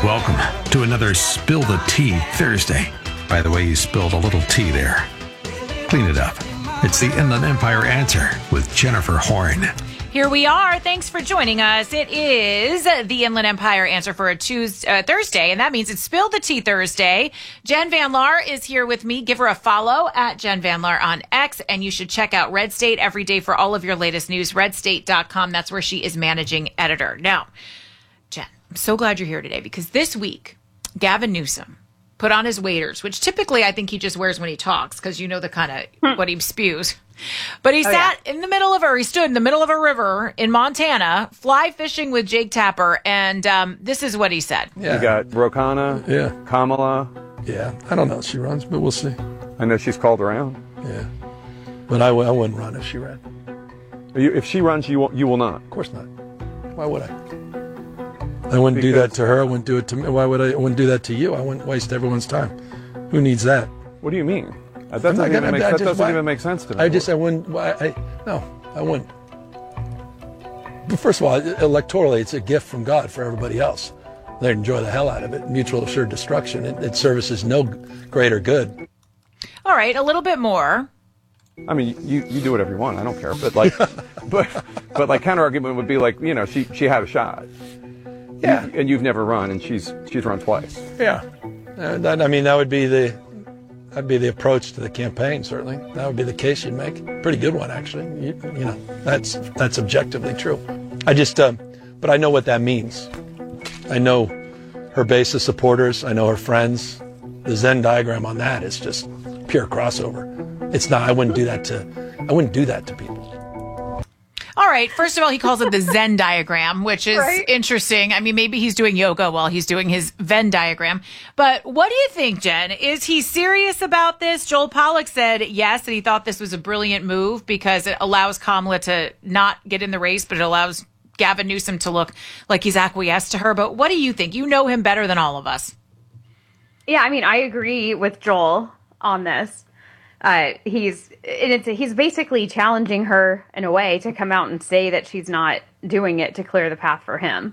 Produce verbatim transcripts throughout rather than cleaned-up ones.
welcome to another Spill the Tea Thursday. By the way, you spilled a little tea there. Clean it up. It's the Inland Empire Answer with Jennifer Horn. Here we are. Thanks for joining us. It is the Inland Empire Answer for a Tuesday, uh, Thursday, and that means it's Spill the Tea Thursday. Jen Van Laar is here with me. Give her a follow at Jen Van Laar on X, and you should check out Red State every day for all of your latest news. red state dot com. That's where she is managing editor. Now, Jen, I'm so glad you're here today because this week, Gavin Newsom put on his waders, which typically I think he just wears when he talks because you know the kind of what he spews. But he oh, sat yeah. in the middle of, or he stood in the middle of a river in Montana, fly fishing with Jake Tapper, and um, this is what he said. Yeah. You got Ro Khanna, yeah. Kamala. Yeah, I don't know if she runs, but we'll see. I know she's called around. Yeah, but I, w- I wouldn't run if she ran. You, if she runs, you will, you will not? Of course not. Why would I? I wouldn't because do that to her. I wouldn't do it to me. Why would I? I wouldn't do that to you. I wouldn't waste everyone's time. Who needs that? What do you mean? That doesn't, even, gonna, make, that just, doesn't why, even make sense to me. I just, I wouldn't, I, I, no, I wouldn't. But first of all, electorally, it's a gift from God for everybody else. They enjoy the hell out of it. Mutual assured destruction. It, it services no greater good. All right, a little bit more. I mean, you, you do whatever you want. I don't care. But like, but but like counter argument would be like, you know, she she had a shot. Yeah. You, and you've never run, and she's she's run twice. Yeah. Uh, that, I mean, that would be the. That'd be the approach to the campaign, certainly. That would be the case you'd make. Pretty good one, actually. You, you know, that's that's objectively true. I just, um, but I know what that means. I know her base of supporters. I know her friends. The Venn diagram on that is just pure crossover. It's not. I wouldn't do that to. I wouldn't do that to people. All right. First of all, he calls it the Zen diagram, which is right? interesting. I mean, maybe he's doing yoga while he's doing his Venn diagram. But what do you think, Jen? Is he serious about this? Joel Pollak said yes, and he thought this was a brilliant move because it allows Kamala to not get in the race, but it allows Gavin Newsom to look like he's acquiesced to her. But what do you think? You know him better than all of us. Yeah, I mean, I agree with Joel on this. Uh, he's it's he's basically challenging her in a way to come out and say that she's not doing it to clear the path for him.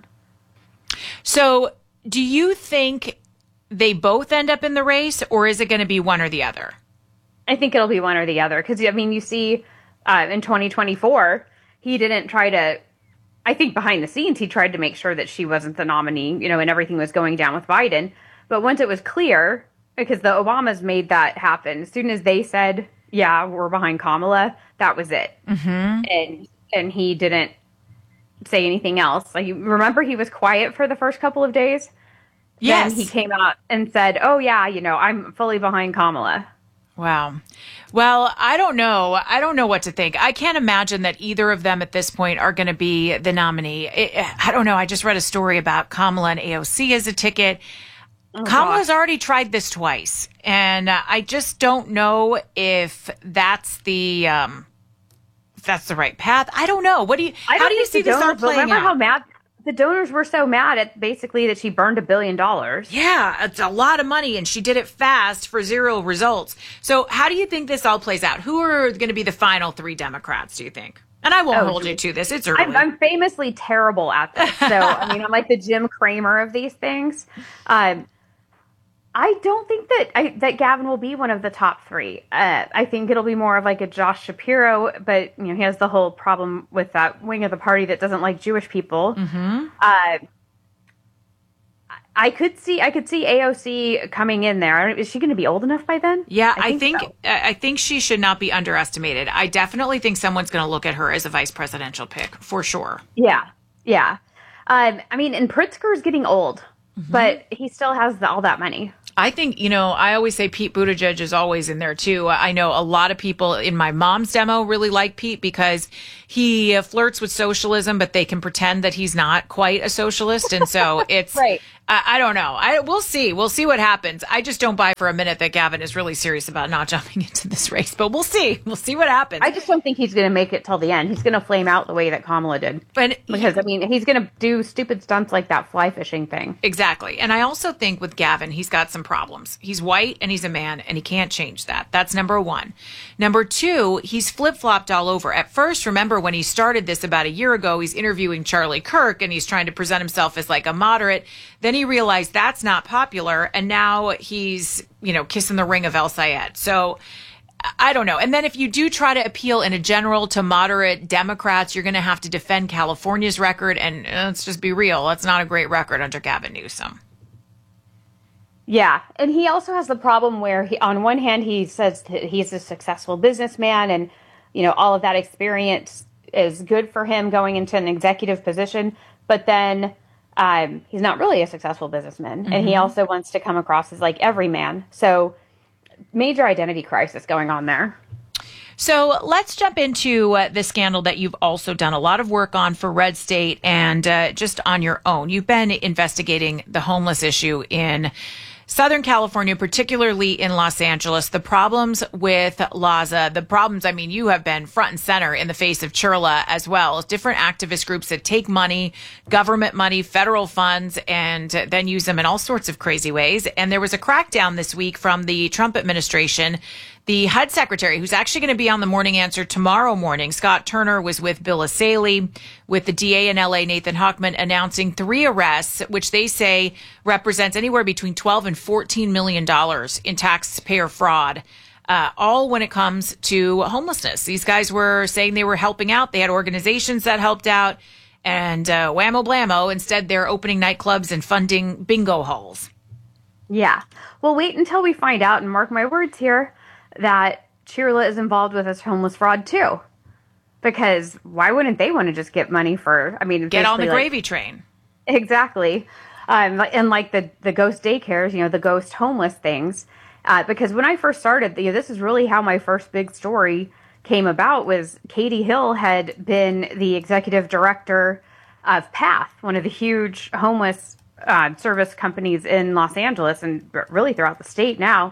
So do you think they both end up in the race, or is it going to be one or the other? I think it'll be one or the other. Because, I mean, you see uh, in twenty twenty-four, he didn't try to, I think behind the scenes, he tried to make sure that she wasn't the nominee, you know, and everything was going down with Biden. But once it was clear, because the Obamas made that happen. As soon as they said, yeah, we're behind Kamala, that was it. Mm-hmm. And and he didn't say anything else. Like, you remember he was quiet for the first couple of days? Yes. Then he came out and said, oh, yeah, you know, I'm fully behind Kamala. Wow. Well, I don't know. I don't know what to think. I can't imagine that either of them at this point are going to be the nominee. It, I don't know. I just read a story about Kamala and A O C as a ticket. Oh, Kamala's gosh. already tried this twice, and uh, I just don't know if that's the um, if that's the right path. I don't know. What do you? I how do you see this all playing remember out? How mad the donors were so mad at basically that she burned a billion dollars. Yeah, it's a lot of money, and she did it fast for zero results. So, how do you think this all plays out? Who are going to be the final three Democrats? Do you think? And I won't oh, hold you to this. It's early. I'm, I'm famously terrible at this, so I mean, I'm like the Jim Cramer of these things. Um, I don't think that I, that Gavin will be one of the top three. Uh, I think it'll be more of like a Josh Shapiro, but you know he has the whole problem with that wing of the party that doesn't like Jewish people. Mm-hmm. Uh, I could see I could see A O C coming in there. Is she going to be old enough by then? Yeah, I think I think, so. I think she should not be underestimated. I definitely think someone's going to look at her as a vice presidential pick for sure. Yeah, yeah. Um, I mean, and Pritzker is getting old, mm-hmm. but he still has the, all that money. I think, you know, I always say Pete Buttigieg is always in there, too. I know a lot of people in my mom's demo really like Pete because he flirts with socialism, but they can pretend that he's not quite a socialist. And so it's, right. I, I don't know. I We'll see. We'll see what happens. I just don't buy for a minute that Gavin is really serious about not jumping into this race, but we'll see. We'll see what happens. I just don't think he's going to make it till the end. He's going to flame out the way that Kamala did. But because, I mean, he's going to do stupid stunts like that fly fishing thing. Exactly. And I also think with Gavin, he's got some problems. He's white and he's a man and he can't change that. That's number one. Number two, he's flip-flopped all over. At first, remember when he started this about a year ago, he's interviewing Charlie Kirk and he's trying to present himself as like a moderate. Then Then he realized that's not popular, and now he's, you know, kissing the ring of El Sayed. So I don't know. And then if you do try to appeal in a general to moderate Democrats, you're going to have to defend California's record. And uh, let's just be real. That's not a great record under Gavin Newsom. Yeah. And he also has the problem where he, on one hand, he says that he's a successful businessman and, you know, all of that experience is good for him going into an executive position. But then um, he's not really a successful businessman. Mm-hmm. And he also wants to come across as like every man. So major identity crisis going on there. So let's jump into uh, the scandal that you've also done a lot of work on for Red State and uh, just on your own. You've been investigating the homeless issue in Southern California, particularly in Los Angeles, the problems with Laza, the problems, I mean, you have been front and center in the face of Chirla as well, different activist groups that take money, government money, federal funds, and then use them in all sorts of crazy ways. And there was a crackdown this week from the Trump administration. The H U D secretary, who's actually going to be on the Morning Answer tomorrow morning, Scott Turner, was with Bill Asalee, with the D A in L A, Nathan Hochman, announcing three arrests, which they say represents anywhere between twelve and fourteen million dollars in taxpayer fraud, uh, all when it comes to homelessness. These guys were saying they were helping out. They had organizations that helped out, and uh, whammo blammo. Instead, they're opening nightclubs and funding bingo halls. Yeah. Well, wait until we find out, and mark my words here, that Chirla is involved with this homeless fraud too. Because why wouldn't they want to just get money for, I mean, get on the like, gravy train. Exactly. Um, and like the, the ghost daycares, you know, the ghost homeless things. Uh, because when I first started, you know, this is really how my first big story came about was Katie Hill had been the executive director of PATH, one of the huge homeless uh, service companies in Los Angeles and really throughout the state now.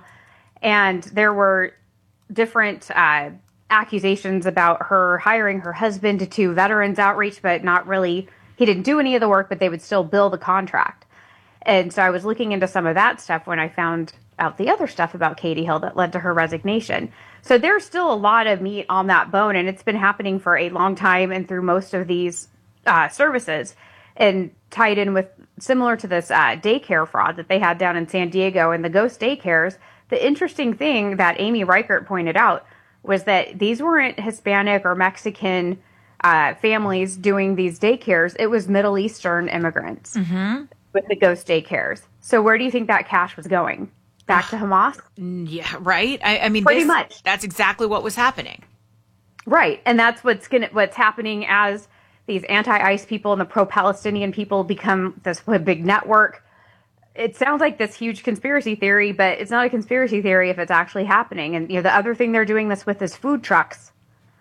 And there were different uh, accusations about her hiring her husband to do veterans outreach, but not really, he didn't do any of the work, but they would still bill the contract. And so I was looking into some of that stuff when I found out the other stuff about Katie Hill that led to her resignation. So there's still a lot of meat on that bone, and it's been happening for a long time and through most of these uh, services. And tied in with, similar to this uh, daycare fraud that they had down in San Diego and the ghost daycares, the interesting thing that Amy Reichert pointed out was that these weren't Hispanic or Mexican uh, families doing these daycares. It was Middle Eastern immigrants mm-hmm. with the ghost daycares. So where do you think that cash was going? Back to Hamas? Yeah, right. I, I mean, pretty this, much. That's exactly what was happening. Right, and that's what's gonna what's happening as these anti-ICE people and the pro-Palestinian people become this big network. It sounds like this huge conspiracy theory, but it's not a conspiracy theory if it's actually happening. And, you know, the other thing they're doing this with is food trucks.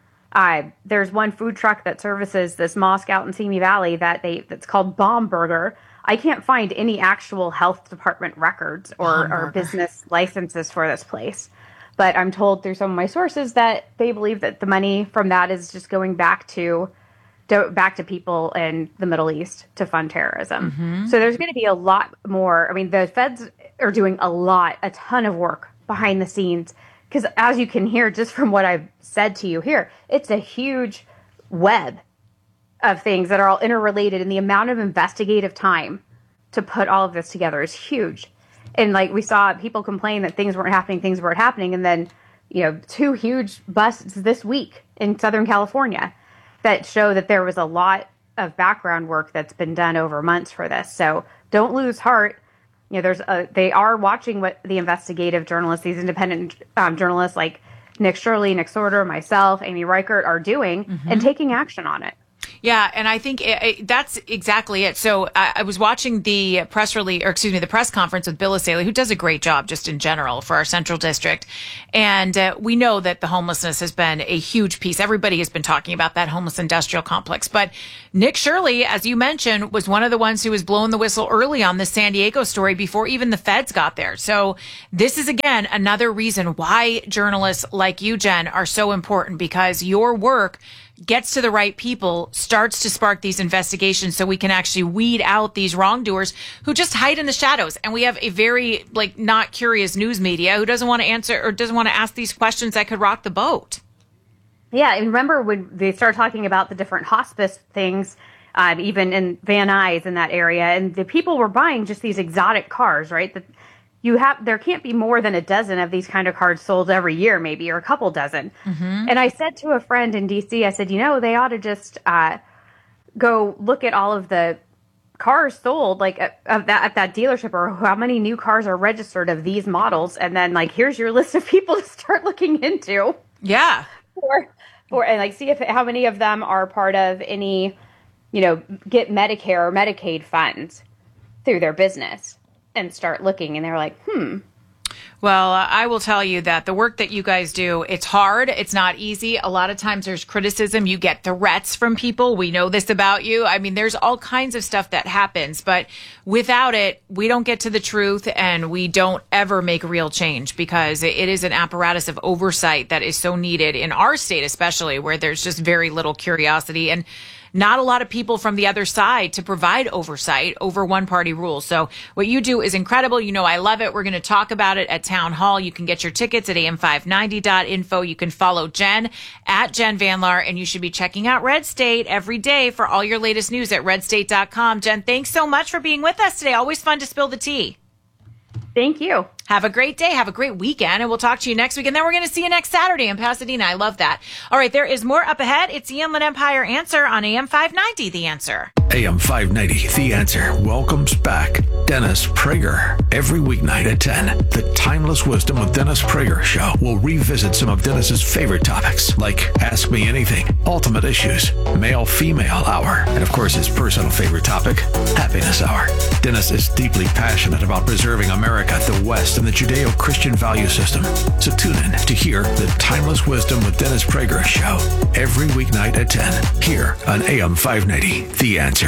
Uh, there's one food truck that services this mosque out in Simi Valley that they that's called Bomb Burger. I can't find any actual health department records or, or business licenses for this place. But I'm told through some of my sources that they believe that the money from that is just going back to back to people in the Middle East to fund terrorism. Mm-hmm. So there's going to be a lot more. I mean, the feds are doing a lot, a ton of work behind the scenes. Because as you can hear, just from what I've said to you here, it's a huge web of things that are all interrelated. And the amount of investigative time to put all of this together is huge. And like we saw people complain that things weren't happening, things weren't happening. And then, you know, two huge busts this week in Southern California that show that there was a lot of background work that's been done over months for this. So don't lose heart. You know, there's a, they are watching what the investigative journalists, these independent um, journalists like Nick Shirley, Nick Sorter, myself, Amy Reichert are doing mm-hmm. and taking action on it. Yeah, and I think it, it, that's exactly it. So I, I was watching the press release, or excuse me, the press conference with Bill Asalee, who does a great job just in general for our Central District. And uh, we know that the homelessness has been a huge piece. Everybody has been talking about that homeless industrial complex. But Nick Shirley, as you mentioned, was one of the ones who was blowing the whistle early on the San Diego story before even the feds got there. So this is, again, another reason why journalists like you, Jen, are so important, because your work gets to the right people, starts to spark these investigations so we can actually weed out these wrongdoers who just hide in the shadows. And we have a very, like, not curious news media who doesn't want to answer or doesn't want to ask these questions that could rock the boat. Yeah, and remember when they started talking about the different hospice things, um, even in Van Nuys in that area. And the people were buying just these exotic cars, right? That you have, there can't be more than a dozen of these kind of cars sold every year, maybe, or a couple dozen. Mm-hmm. And I said to a friend in D C, I said, you know, they ought to just uh, go look at all of the cars sold, like at, at that at that dealership, or how many new cars are registered of these models, and then like here's your list of people to start looking into. Yeah. For for and like see if how many of them are part of any, you know, get Medicare or Medicaid funds through their business, and start looking. And they're like, hmm. Well, uh, I will tell you that the work that you guys do, it's hard. It's not easy. A lot of times there's criticism. You get threats from people. We know this about you. I mean, there's all kinds of stuff that happens, but without it, we don't get to the truth, and we don't ever make real change, because it is an apparatus of oversight that is so needed in our state, especially where there's just very little curiosity and not a lot of people from the other side to provide oversight over one party rules. So what you do is incredible. You know, I love it. We're going to talk about it at Town Hall. You can get your tickets at A M five ninety dot info. You can follow Jen at Jen Van Laar, and you should be checking out Red State every day for all your latest news at red state dot com. Jen, thanks so much for being with us today. Always fun to spill the tea. Thank you. Have a great day. Have a great weekend. And we'll talk to you next week. And then we're going to see you next Saturday in Pasadena. I love that. All right. There is more up ahead. It's the Inland Empire Answer on A M five ninety, The Answer. A M five ninety, The Answer welcomes back Dennis Prager. Every weeknight at ten, the Timeless Wisdom with Dennis Prager show will revisit some of Dennis's favorite topics, like Ask Me Anything, Ultimate Issues, Male-Female Hour, and of course his personal favorite topic, Happiness Hour. Dennis is deeply passionate about preserving America, the West, and the Judeo-Christian value system. So tune in to hear the Timeless Wisdom with Dennis Prager show every weeknight at ten, here on A M five ninety, The Answer.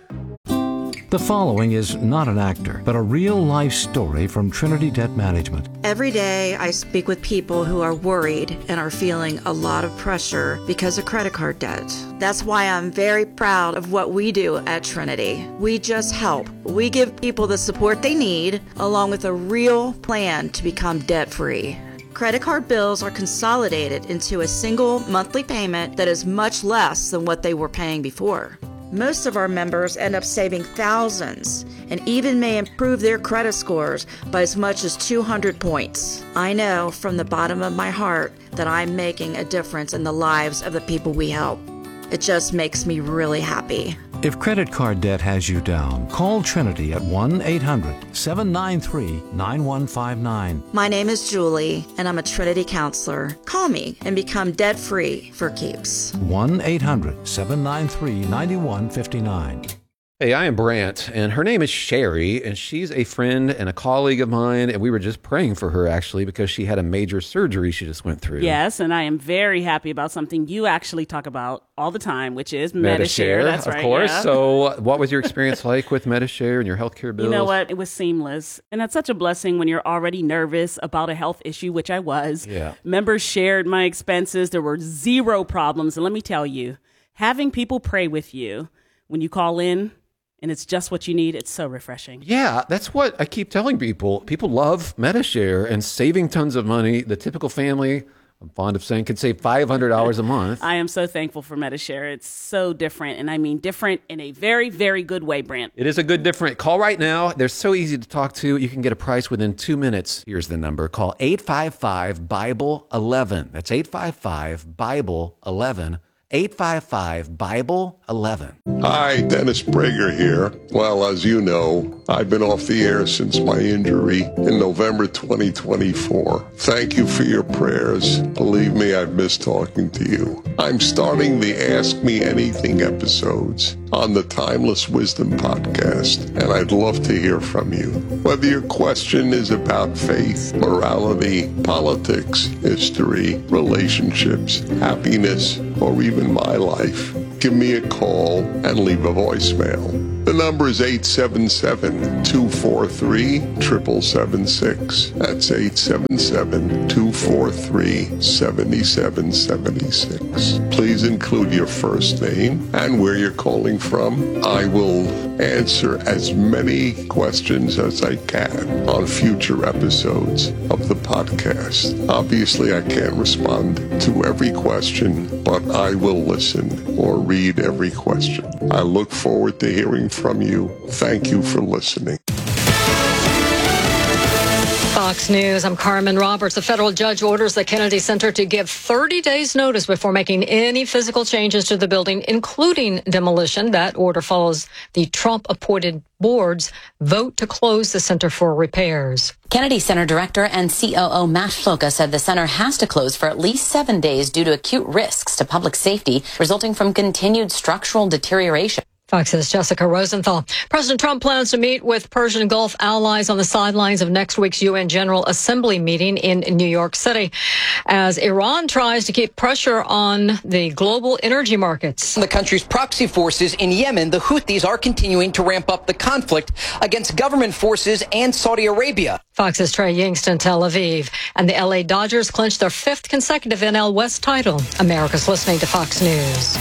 The following is not an actor, but a real-life story from Trinity Debt Management. Every day I speak with people who are worried and are feeling a lot of pressure because of credit card debt. That's why I'm very proud of what we do at Trinity. We just help. We give people the support they need, along with a real plan to become debt-free. Credit card bills are consolidated into a single monthly payment that is much less than what they were paying before. Most of our members end up saving thousands and even may improve their credit scores by as much as two hundred points. I know from the bottom of my heart that I'm making a difference in the lives of the people we help. It just makes me really happy. If credit card debt has you down, call Trinity at one eight hundred seven nine three nine one five nine. My name is Julie, and I'm a Trinity counselor. Call me and become debt-free for keeps. one eight hundred seven nine three nine one five nine. Hey, I am Brant, and her name is Sherry, and she's a friend and a colleague of mine, and we were just praying for her, actually, because she had a major surgery she just went through. Yes, and I am very happy about something you actually talk about all the time, which is Medi-Share. Medi-Share, That's of right, course. yeah. So what was your experience like with Medi-Share and your healthcare bills? You know what? It was seamless, and that's such a blessing when you're already nervous about a health issue, which I was. Yeah. Members shared my expenses. There were zero problems, and let me tell you, having people pray with you when you call in, and it's just what you need, it's so refreshing. Yeah, that's what I keep telling people. People love Medi-Share and saving tons of money. The typical family, I'm fond of saying, could save five hundred dollars a month. I am so thankful for Medi-Share. It's so different, and I mean different in a very, very good way, Brant. It is a good different. Call right now. They're so easy to talk to. You can get a price within two minutes. Here's the number. Call eight five five Bible eleven. That's eight five five Bible eleven. eight five five Bible eleven. Hi, Dennis Prager here. Well, as you know, I've been off the air since my injury in November twenty twenty-four. Thank you for your prayers. Believe me, I've missed talking to you. I'm starting the Ask Me Anything episodes on the Timeless Wisdom podcast, and I'd love to hear from you. Whether your question is about faith, morality, politics, history, relationships, happiness, or even my life, give me a call and leave a voicemail. The number is eight seven seven, two four three, seven seven seven six. That's eight seven seven, two four three, seven seven seven six. Please include your first name and where you're calling from. I will answer as many questions as I can on future episodes of the podcast. Obviously, I can't respond to every question, but I will listen or read every question. I look forward to hearing from you. Thank you for listening. Fox News, I'm Carmen Roberts. A federal judge orders the Kennedy Center to give thirty days notice before making any physical changes to the building, including demolition. That order follows the Trump-appointed board's vote to close the center for repairs. Kennedy Center Director and C O O Matt Floka said the center has to close for at least seven days due to acute risks to public safety resulting from continued structural deterioration. Fox's Jessica Rosenthal. President Trump plans to meet with Persian Gulf allies on the sidelines of next week's U N General Assembly meeting in New York City as Iran tries to keep pressure on the global energy markets. The country's proxy forces in Yemen, the Houthis, are continuing to ramp up the conflict against government forces and Saudi Arabia. Fox's Trey Yingst, Tel Aviv. And the L A Dodgers clinched their fifth consecutive N L West title. America's listening to Fox News.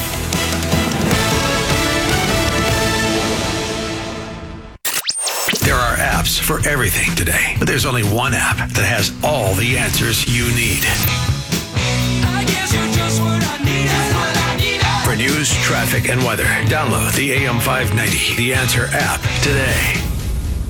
There are apps for everything today, but there's only one app that has all the answers you need. I guess you're just what I need, what I need. For news, traffic, and weather, download the A M five ninety The Answer app today.